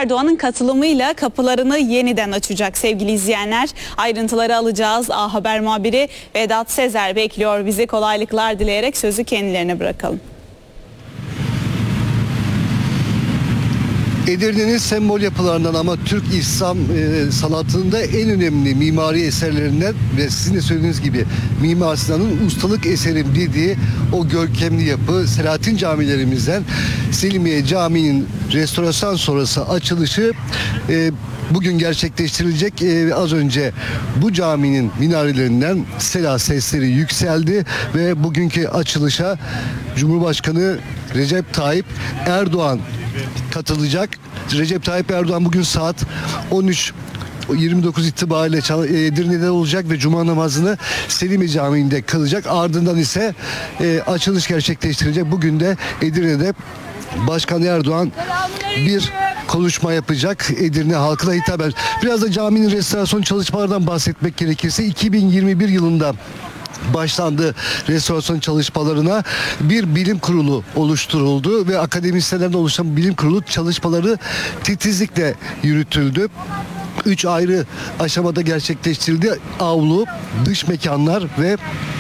Erdoğan'ın katılımıyla kapılarını yeniden açacak sevgili izleyenler. Ayrıntıları alacağız. A Haber muhabiri Vedat Sezer bekliyor bizi. Kolaylıklar dileyerek sözü kendilerine bırakalım. Edirne'nin sembol yapılarından ama Türk İslam sanatının da en önemli mimari eserlerinden ve sizin de söylediğiniz gibi Mimar Sinan'ın ustalık eserim dediği o görkemli yapı Selahattin camilerimizden Selimiye Camii'nin restorasyon sonrası açılışı bugün gerçekleştirilecek. Az önce bu caminin minarelerinden sela sesleri yükseldi ve bugünkü açılışa Cumhurbaşkanı Recep Tayyip Erdoğan katılacak. Recep Tayyip Erdoğan bugün saat 13:29 itibariyle Edirne'de olacak ve Cuma namazını Selimiye Camii'nde kılacak. Ardından ise açılış gerçekleştirecek. Bugün de Edirne'de Başkan Erdoğan bir konuşma yapacak. Edirne halkına hitaben. Biraz da caminin restorasyon çalışmalarından bahsetmek gerekirse 2021 yılında başlandı restorasyon çalışmalarına. Bir bilim kurulu oluşturuldu ve akademisyenlerden oluşan bilim kurulu çalışmaları titizlikle yürütüldü. 3 ayrı aşamada gerçekleştirildi. Avlu, dış mekanlar ve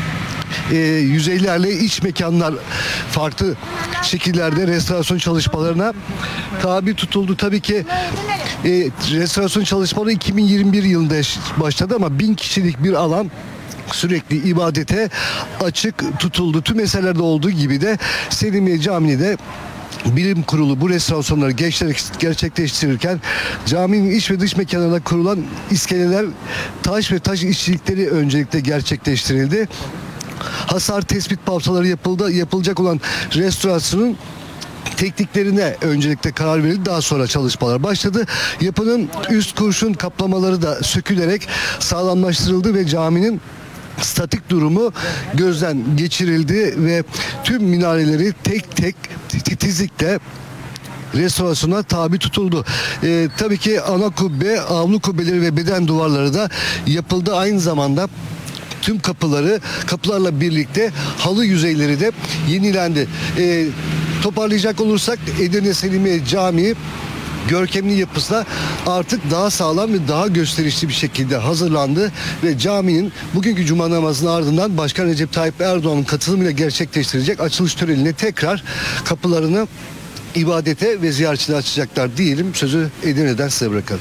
yüzeylerle iç mekanlar farklı şekillerde restorasyon çalışmalarına tabi tutuldu. Tabii ki restorasyon çalışmaları 2021 yılında başladı ama 1000 kişilik bir alan sürekli ibadete açık tutuldu. Tüm eserlerde olduğu gibi de Selimiye Camii'de bilim kurulu bu restorasyonları gerçekleştirirken caminin iç ve dış mekanlarına kurulan iskeleler, taş ve taş işçilikleri öncelikle gerçekleştirildi. Hasar tespit pavtaları yapılacak olan restorasyonun tekniklerine öncelikle karar verildi. Daha sonra çalışmalar başladı. Yapının üst kurşun kaplamaları da sökülerek sağlamlaştırıldı ve caminin statik durumu gözden geçirildi ve tüm minareleri tek tek titizlikle restorasyona tabi tutuldu. Tabii ki ana kubbe, avlu kubbeleri ve beden duvarları da yapıldı. Aynı zamanda tüm kapılarla birlikte halı yüzeyleri de yenilendi. Toparlayacak olursak Edirne Selimiye Camii görkemli yapısına artık daha sağlam ve daha gösterişli bir şekilde hazırlandı ve caminin bugünkü cuma namazının ardından Başkan Recep Tayyip Erdoğan'ın katılımıyla gerçekleştirecek açılış törenine tekrar kapılarını ibadete ve ziyaretçilere açacaklar diyelim. Sözü Edirne'den size bırakalım.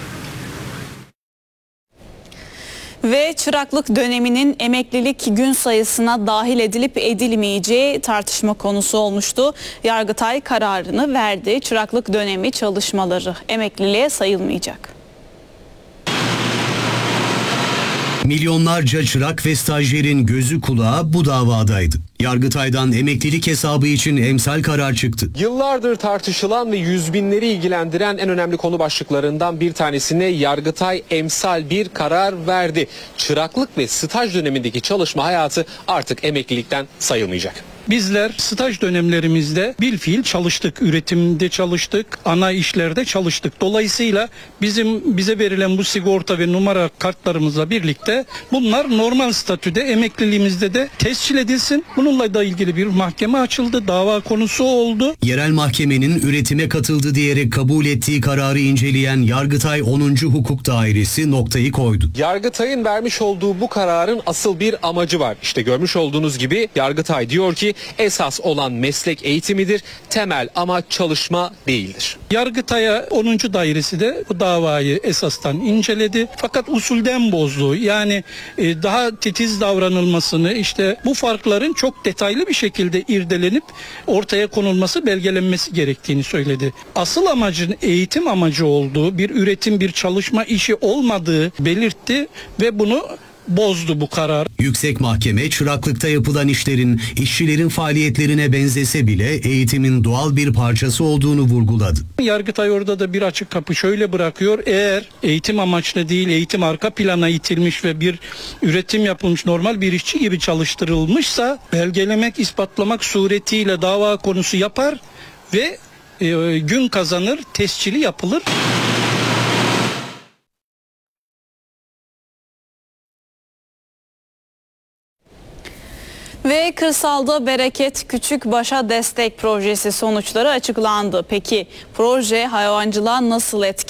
Ve çıraklık döneminin emeklilik gün sayısına dahil edilip edilmeyeceği tartışma konusu olmuştu. Yargıtay kararını verdi. Çıraklık dönemi çalışmaları emekliliğe sayılmayacak. Milyonlarca çırak ve stajyerin gözü kulağı bu davadaydı. Yargıtay'dan emeklilik hesabı için emsal karar çıktı. Yıllardır tartışılan ve yüz binleri ilgilendiren en önemli konu başlıklarından bir tanesine Yargıtay emsal bir karar verdi. Çıraklık ve staj dönemindeki çalışma hayatı artık emeklilikten sayılmayacak. Bizler staj dönemlerimizde bilfiil çalıştık, üretimde çalıştık, ana işlerde çalıştık. Dolayısıyla bize verilen bu sigorta ve numara kartlarımızla birlikte bunlar normal statüde emekliliğimizde de tescil edilsin. Bununla da ilgili bir mahkeme açıldı, dava konusu oldu. Yerel mahkemenin üretime katıldı diyerek kabul ettiği kararı inceleyen Yargıtay 10. Hukuk Dairesi noktayı koydu. Yargıtay'ın vermiş olduğu bu kararın asıl bir amacı var. İşte görmüş olduğunuz gibi Yargıtay diyor ki esas olan meslek eğitimidir, temel amaç çalışma değildir. Yargıtay'a 10. dairesi de bu davayı esastan inceledi. Fakat usulden bozdu. Yani daha titiz davranılmasını, işte bu farkların çok detaylı bir şekilde irdelenip ortaya konulması, belgelenmesi gerektiğini söyledi. Asıl amacın eğitim amacı olduğu, bir üretim, bir çalışma işi olmadığı belirtti ve bunu bozdu bu karar. Yüksek Mahkeme çıraklıkta yapılan işlerin işçilerin faaliyetlerine benzese bile eğitimin doğal bir parçası olduğunu vurguladı. Yargıtay orada da bir açık kapı şöyle bırakıyor. Eğer eğitim amaçlı değil, eğitim arka plana itilmiş ve bir üretim yapılmış, normal bir işçi gibi çalıştırılmışsa belgelemek, ispatlamak suretiyle dava konusu yapar ve gün kazanır, tescili yapılır. Ve kırsalda bereket küçükbaşa destek projesi sonuçları açıklandı. Peki proje hayvancılığa nasıl etkili?